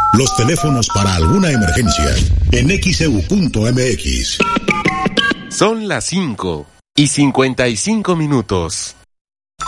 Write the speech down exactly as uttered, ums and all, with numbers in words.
Los teléfonos para alguna emergencia en X E U punto M X. Son las cinco y cincuenta y cinco minutos.